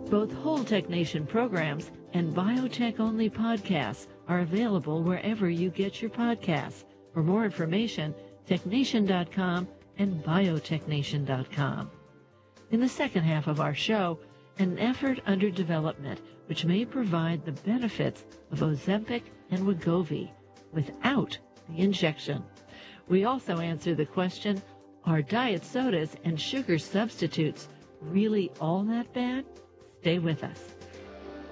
Both Whole Tech Nation programs and biotech-only podcasts are available wherever you get your podcasts. For more information, technation.com and biotechnation.com. In the second half of our show, an effort under development which may provide the benefits of Ozempic and Wegovy without the injection. We also answer the question, are diet sodas and sugar substitutes really all that bad? Stay with us.